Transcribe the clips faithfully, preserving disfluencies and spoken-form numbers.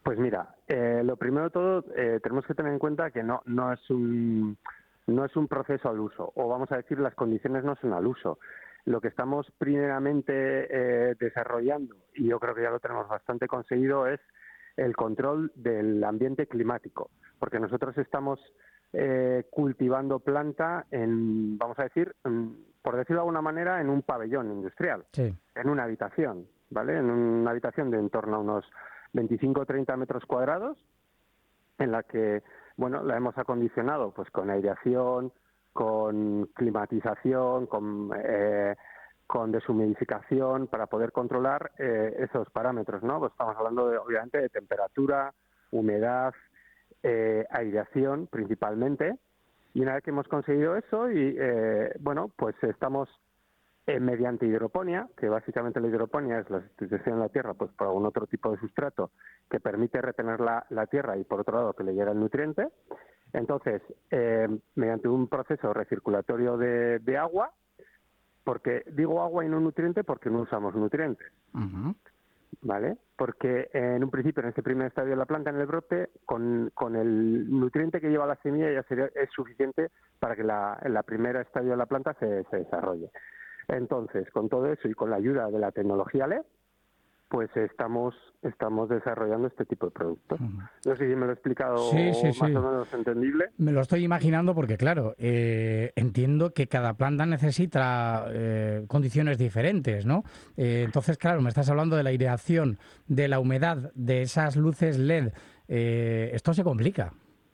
Pues mira, eh, lo primero de todo, eh, tenemos que tener en cuenta que no, no es un no es un proceso al uso, o vamos a decir, las condiciones no son al uso. Lo que estamos primeramente eh, desarrollando, y yo creo que ya lo tenemos bastante conseguido, es el control del ambiente climático, porque nosotros estamos eh, cultivando planta en, vamos a decir, en, por decirlo de alguna manera, en un pabellón industrial, Sí. en una habitación, ¿vale? En una habitación de en torno a unos veinticinco o treinta metros cuadrados, en la que, bueno, la hemos acondicionado pues con aireación, con climatización, con, eh, con deshumidificación para poder controlar eh, esos parámetros, ¿no? Pues estamos hablando, de, obviamente, de temperatura, humedad, eh, aireación principalmente. Y una vez que hemos conseguido eso, y eh, bueno, pues estamos eh, mediante hidroponía, que básicamente la hidroponía es la sustitución en la tierra pues por algún otro tipo de sustrato que permite retener la, la tierra y por otro lado que le llegue el nutriente. Entonces, eh, mediante un proceso recirculatorio de, de agua, porque digo agua y no nutriente porque no usamos nutrientes, Uh-huh. ¿vale? Porque eh, en un principio, en este primer estadio de la planta, en el brote, con, con el nutriente que lleva la semilla ya sería, es suficiente para que la, en la primera estadio de la planta se, se desarrolle. Entonces, con todo eso y con la ayuda de la tecnología L E D, pues estamos estamos desarrollando este tipo de productos. Uh-huh. No sé si me lo he Sí, sí, explicado más o sí. menos entendible. Me lo estoy imaginando porque, claro, eh, entiendo que cada planta necesita eh, condiciones diferentes, ¿no? Eh, entonces, claro, me estás hablando de la aireación, de la humedad, de esas luces L E D. Eh, esto se complica.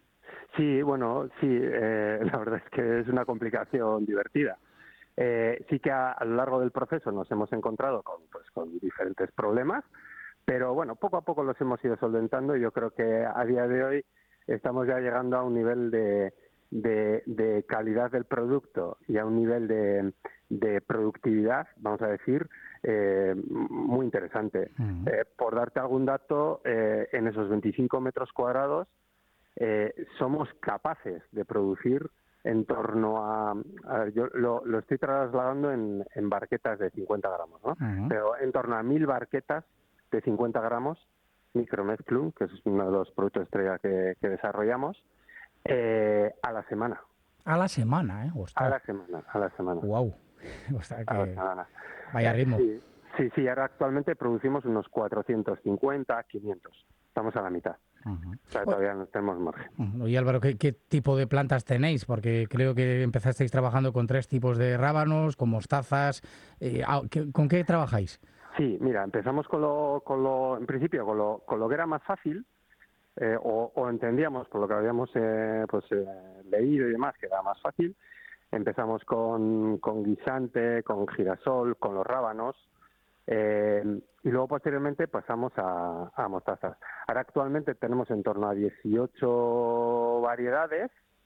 Sí, bueno, sí, eh, la verdad es que es una complicación divertida. Eh, sí que a, a lo largo del proceso nos hemos encontrado con, pues, con diferentes problemas, pero bueno, poco a poco los hemos ido solventando y yo creo que a día de hoy estamos ya llegando a un nivel de, de, de calidad del producto y a un nivel de, de productividad, vamos a decir, eh, muy interesante. Uh-huh. Eh, por darte algún dato, eh, en esos veinticinco metros cuadrados eh, somos capaces de producir en torno a, a ver, yo lo, lo estoy trasladando en, en barquetas de cincuenta gramos, ¿no? Uh-huh. Pero en torno a mil barquetas de cincuenta gramos, Micromezclum, que es uno de los productos estrella que, que desarrollamos, eh, a la semana. A la semana, ¿eh? A Ostras. la semana, a la semana. Wow. O sea A la que semana. vaya Eh, ritmo. sí, sí, sí, ahora actualmente producimos unos cuatrocientos cincuenta, quinientos. Estamos a la mitad. Uh-huh. O sea, O- todavía no tenemos margen. uh-huh. Y Álvaro, ¿qué, qué tipo de plantas tenéis? Porque creo que empezasteis trabajando con tres tipos de rábanos, con mostazas. Eh, ah, ¿qué- ¿Con qué trabajáis? Sí, mira, empezamos con lo, con lo en principio, con lo, con lo que era más fácil, eh, o, o entendíamos por lo que habíamos eh, pues eh, leído y demás, que era más fácil. Empezamos con, con guisante, con girasol, con los rábanos, eh, y luego posteriormente pasamos a, a mostazas. Ahora actualmente tenemos en torno a dieciocho variedades,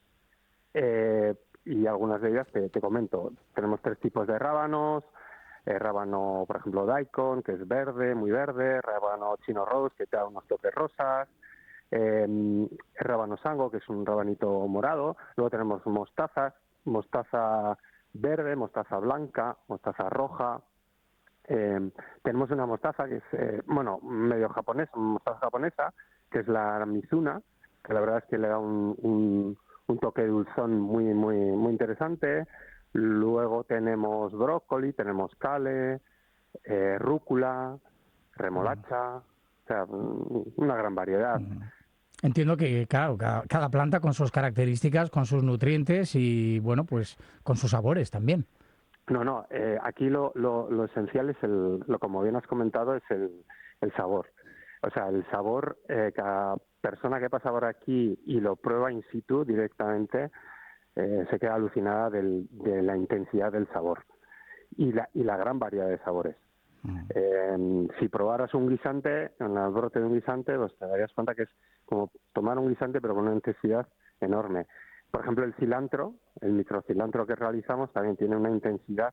eh, y algunas de ellas te, te comento. Tenemos tres tipos de rábanos, eh, rábano, por ejemplo, daikon, que es verde, muy verde, rábano chino rose, que te da unos toques rosas, eh, rábano sango, que es un rabanito morado. Luego tenemos mostazas, mostaza verde, mostaza blanca, mostaza roja. Eh, tenemos una mostaza que es, eh, bueno, medio japonesa, mostaza japonesa, que es la Mizuna, que la verdad es que le da un, un, un toque dulzón muy, muy, muy interesante. Luego tenemos brócoli, tenemos cale, eh, rúcula, remolacha, o sea, una gran variedad. Uh-huh. Entiendo que, claro, cada, cada planta con sus características, con sus nutrientes y, bueno, pues con sus sabores también. No, no, eh, aquí lo, lo, lo esencial es, el, lo como bien has comentado, es el, el sabor. O sea, el sabor, eh, cada persona que pasa por aquí y lo prueba in situ directamente, eh, se queda alucinada del, de la intensidad del sabor y la, y la gran variedad de sabores. Uh-huh. Eh, si probaras un guisante, en el brote de un guisante, pues te darías cuenta que es como tomar un guisante pero con una intensidad enorme. Por ejemplo, el cilantro, el microcilantro que realizamos también tiene una intensidad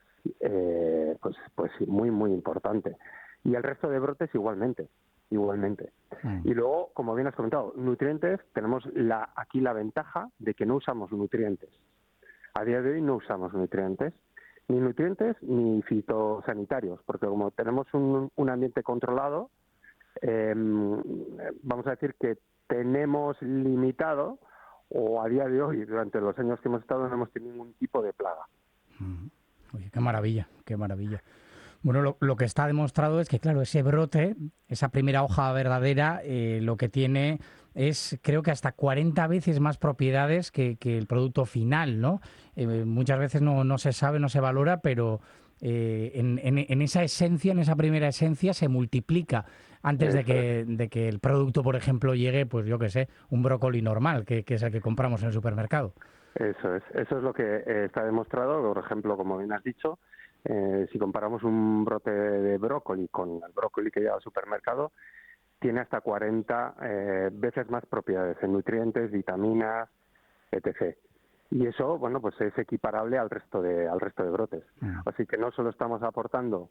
eh, pues, pues muy, muy importante. Y el resto de brotes igualmente, igualmente. Uh-huh. Y luego, como bien has comentado, nutrientes, tenemos la, aquí la ventaja de que no usamos nutrientes. A día de hoy no usamos nutrientes, ni nutrientes ni fitosanitarios, porque como tenemos un, un ambiente controlado, eh, vamos a decir que tenemos limitado, o a día de hoy, durante los años que hemos estado, no hemos tenido ningún tipo de plaga. Mm. Oye, qué maravilla, qué maravilla. Bueno, lo, lo que está demostrado es que, claro, ese brote, esa primera hoja verdadera, eh, lo que tiene es, creo que hasta cuarenta veces más propiedades que, que el producto final, ¿no? Eh, muchas veces no, no se sabe, no se valora, pero eh, en, en, en esa esencia, en esa primera esencia, se multiplica antes de Eso es, que, de que el producto, por ejemplo, llegue, pues yo qué sé, un brócoli normal, que, que es el que compramos en el supermercado. eso es, eso es lo que eh, está demostrado. Por ejemplo, como bien has dicho, eh, si comparamos un brote de brócoli con el brócoli que lleva al supermercado, tiene hasta cuarenta eh, veces más propiedades en nutrientes, vitaminas, etcétera. Y eso, bueno, pues es equiparable al resto de al resto de brotes. Mm. Así que no solo estamos aportando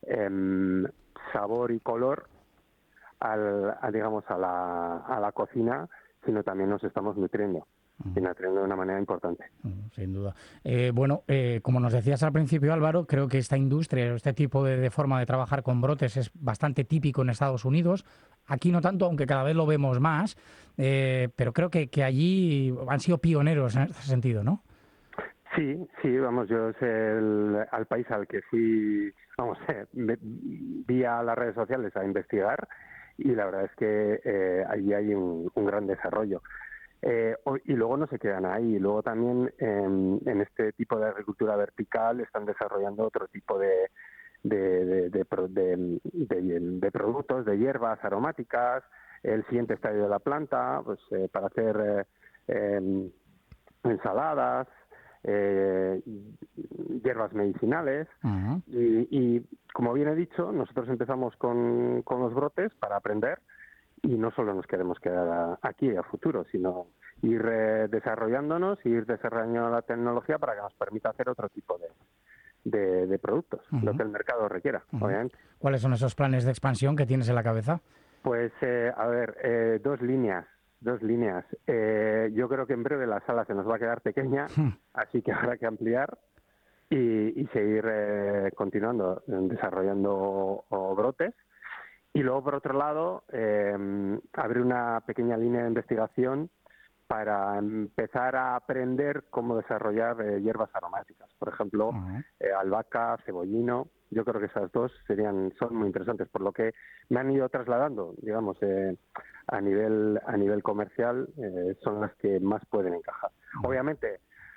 eh, sabor y color al, a, digamos, a la, a la cocina, sino también nos estamos nutriendo, y nutriendo de una manera importante. Sin duda. Eh, bueno, eh, como nos decías al principio, Álvaro, creo que esta industria, este tipo de, de forma de trabajar con brotes es bastante típico en Estados Unidos. Aquí no tanto, aunque cada vez lo vemos más, eh, pero creo que, que allí han sido pioneros en este sentido, ¿no? Sí, sí, vamos, yo es el, al país al que fui, vamos, eh, me- vía las redes sociales a investigar, y la verdad es que eh, allí hay un, un gran desarrollo. Eh, o- y luego no se quedan ahí, luego también en, en este tipo de agricultura vertical están desarrollando otro tipo de, de, de, de pro- de- de- de productos, de hierbas aromáticas, el siguiente estadio de la planta, pues eh, para hacer eh, em, ensaladas, eh, hierbas medicinales, Ujú. y, y, como bien he dicho, nosotros empezamos con, con los brotes para aprender, y no solo nos queremos quedar a- aquí a futuro, sino ir eh, desarrollándonos, ir desarrollando la tecnología para que nos permita hacer otro tipo de, de, de productos, lo Ujú. que el mercado requiera, Ujú. obviamente. ¿Cuáles son esos planes de expansión que tienes en la cabeza? Pues, eh, a ver, eh, dos líneas, dos líneas. Eh, yo creo que en breve la sala se nos va a quedar pequeña, así que habrá que ampliar y, y seguir eh, continuando eh, desarrollando o- o brotes. Y luego, por otro lado, eh, abrir una pequeña línea de investigación para empezar a aprender cómo desarrollar eh, hierbas aromáticas. Por ejemplo, Ujú. eh, albahaca, cebollino. Yo creo que esas dos serían son muy interesantes, por lo que me han ido trasladando, digamos, eh, a nivel a nivel comercial, eh, son las que más pueden encajar. Obviamente,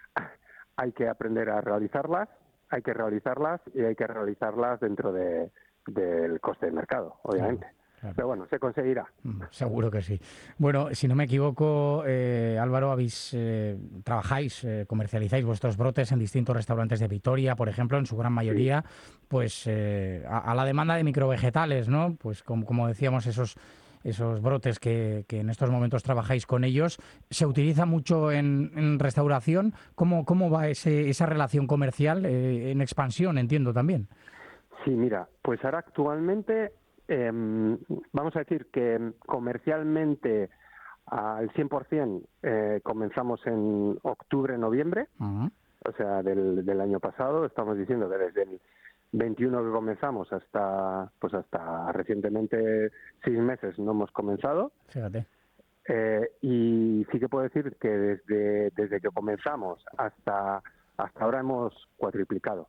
hay que aprender a realizarlas, hay que realizarlas y hay que realizarlas dentro de, del coste de mercado, Claro, obviamente. claro. Pero bueno, se conseguirá. Mm, seguro que sí. Bueno, si no me equivoco, eh, Álvaro, habéis eh, trabajáis, eh, comercializáis vuestros brotes en distintos restaurantes de Vitoria, por ejemplo, en su gran Sí, mayoría, pues eh, a, a la demanda de microvegetales, ¿no? Pues como, como decíamos, esos esos brotes que, que en estos momentos trabajáis con ellos, ¿se utiliza mucho en, en restauración? ¿Cómo, cómo va ese, esa relación comercial eh, en expansión, entiendo también? sí, mira, pues ahora actualmente, eh, vamos a decir que comercialmente al cien por ciento eh, comenzamos en octubre, noviembre, Ujú. o sea, del, del año pasado. Estamos diciendo que desde el veintiuno que comenzamos hasta, pues hasta recientemente seis meses no hemos comenzado. Fíjate. Eh, y sí que puedo decir que desde, desde que comenzamos hasta, hasta ahora hemos cuatriplicado.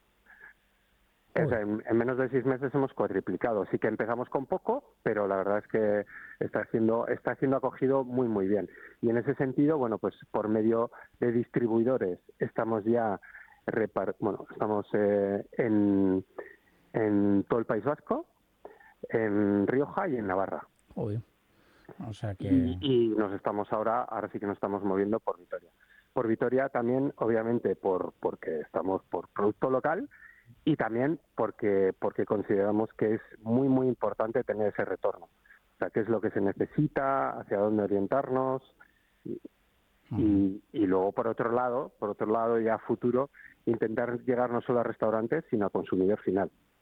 O sea, Joder. en, en menos de seis meses hemos cuatriplicado. Sí que empezamos con poco, pero la verdad es que está siendo, está siendo acogido muy, muy bien. Y en ese sentido, bueno, pues por medio de distribuidores estamos ya repar bueno, estamos eh, en, en todo el País Vasco, en Rioja y en Navarra. Joder. O sea que... Y, y nos estamos ahora, ahora sí que nos estamos moviendo por Vitoria. Por Vitoria también, obviamente, por porque estamos por producto local, y también porque porque consideramos que es muy muy importante tener ese retorno. O sea, qué es lo que se necesita, hacia dónde orientarnos, y, Ujú. y, y luego por otro lado, por otro lado ya a futuro, intentar llegar no solo a restaurantes, sino a consumidor final.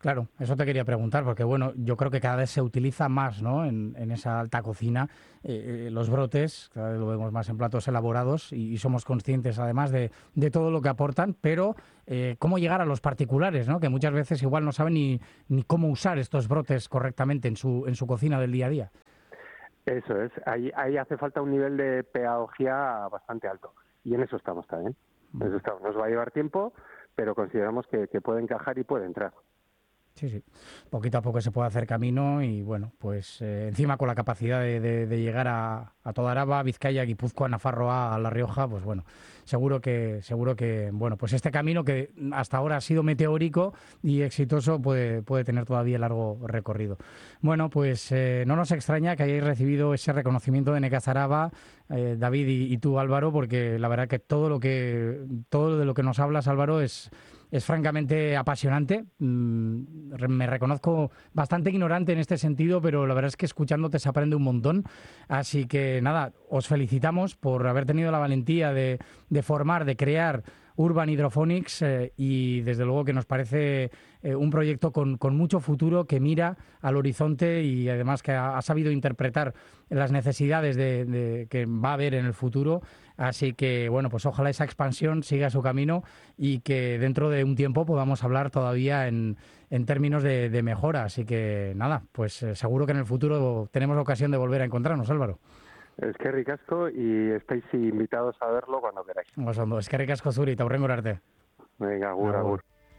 Claro, eso te quería preguntar, porque bueno, yo creo que cada vez se utiliza más, ¿no? En, en esa alta cocina, eh, los brotes, cada vez lo vemos más en platos elaborados y, y somos conscientes además de, de todo lo que aportan, pero eh, cómo llegar a los particulares, ¿no? Que muchas veces igual no saben ni, ni cómo usar estos brotes correctamente en su, en su cocina del día a día. Eso es, ahí, ahí hace falta un nivel de pedagogía bastante alto y en eso estamos también. En eso estamos. Nos va a llevar tiempo, pero consideramos que, que puede encajar y puede entrar. Sí, sí. Poquito a poco se puede hacer camino y, bueno, pues eh, encima con la capacidad de, de, de llegar a, a toda Araba, Vizcaya, Guipúzcoa, Nafarroa, a La Rioja, pues bueno, seguro que, seguro que, bueno, pues este camino que hasta ahora ha sido meteórico y exitoso puede, puede tener todavía largo recorrido. Bueno, pues eh, no nos extraña que hayáis recibido ese reconocimiento de Nekaz Araba, eh, David y, y tú, Álvaro, porque la verdad que todo lo que, todo de lo que nos hablas, Álvaro, es... Es francamente apasionante. Me reconozco bastante ignorante en este sentido, pero la verdad es que escuchándote se aprende un montón. Así que nada, os felicitamos por haber tenido la valentía de, de formar, de crear Urban Hydroponics eh, y desde luego que nos parece eh, un proyecto con, con mucho futuro, que mira al horizonte y además que ha, ha sabido interpretar las necesidades de, de, que va a haber en el futuro. Así que, bueno, pues ojalá esa expansión siga su camino y que dentro de un tiempo podamos hablar todavía en, en términos de, de mejora. Así que, nada, pues eh, seguro que en el futuro tenemos ocasión de volver a encontrarnos, Álvaro. Es que ricasco y estáis invitados a verlo cuando queráis. Osondo, es que ricasco zuri, eta hurrengo arte. Venga, agur, agur.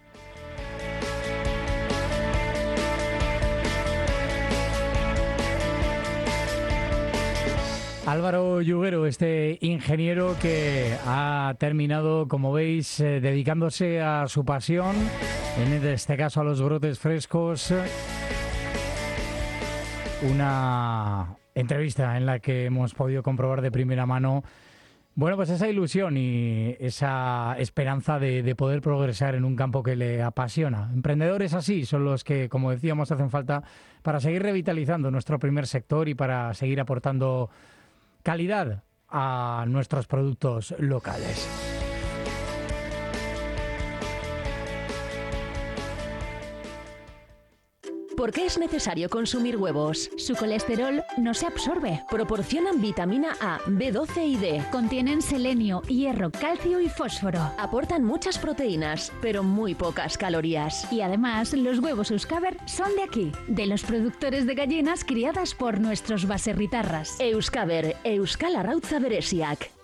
Álvaro Yuguero, este ingeniero que ha terminado, como veis, eh, dedicándose a su pasión, en este caso a los brotes frescos. Una entrevista en la que hemos podido comprobar de primera mano, bueno, pues esa ilusión y esa esperanza de, de poder progresar en un campo que le apasiona. Emprendedores así son los que, como decíamos, hacen falta para seguir revitalizando nuestro primer sector y para seguir aportando calidad a nuestros productos locales. ¿Por qué es necesario consumir huevos? Su colesterol no se absorbe. Proporcionan vitamina A, B doce y D. Contienen selenio, hierro, calcio y fósforo. Aportan muchas proteínas, pero muy pocas calorías. Y además, los huevos Euskaber son de aquí, de los productores de gallinas criadas por nuestros baserritarras. Euskaber, Euskal Arrautza Beresiak.